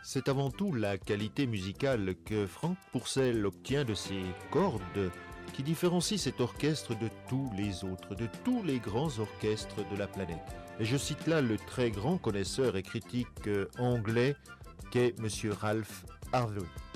C'est avant tout la qualité musicale que Frank Pourcel obtient de ses cordes qui différencie cet orchestre de tous les autres, de tous les grands orchestres de la planète. Et je cite là le très grand connaisseur et critique anglais qu'est Monsieur Ralph Harvey.